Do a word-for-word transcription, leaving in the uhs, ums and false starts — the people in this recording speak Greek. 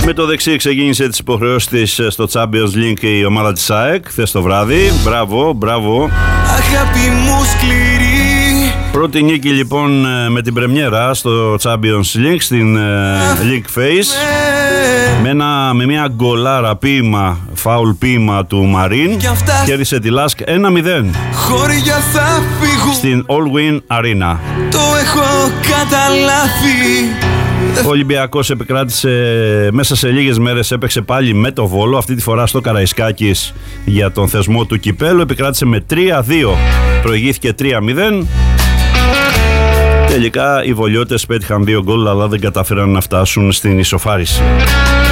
Με το δεξί ξεκίνησε τις υποχρεώσεις της στο Champions League η ομάδα της ΑΕΚ χθες το βράδυ. Μπράβο, μπράβο. Αγάπη μου σκληρή. Πρώτη νίκη λοιπόν με την πρεμιέρα στο Champions League στην League Phase. Με, ένα, με μια γκολάρα ποίημα, φάουλ ποίημα του Μαρίν. Κέρδισε τη Λάσκ ένα μηδέν στην All Win Arena. Το έχω καταλάβει. Ο Ολυμπιακός επικράτησε μέσα σε λίγες μέρες, έπαιξε πάλι με το Βόλο, αυτή τη φορά στο Καραϊσκάκης για τον θεσμό του κυπέλου. Επικράτησε με τρία δύο, προηγήθηκε τρία μηδέν. Τελικά οι βολιώτες πέτυχαν δύο γκολ, αλλά δεν κατάφεραν να φτάσουν στην ισοφάριση.